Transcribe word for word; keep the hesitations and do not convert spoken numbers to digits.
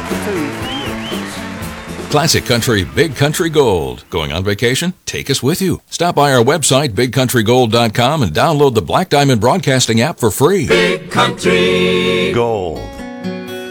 I'll tell you for years. Classic Country, Big Country Gold. Going on vacation? Take us with you. Stop by our website, big country gold dot com, and download the Black Diamond Broadcasting app for free. Big Country Gold.